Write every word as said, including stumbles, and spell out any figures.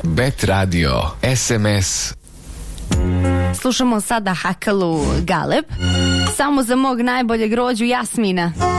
Bet Radio, S M S. Slušamo sada Hakalu Galeb, samo za mog najboljeg rođu Jasmina.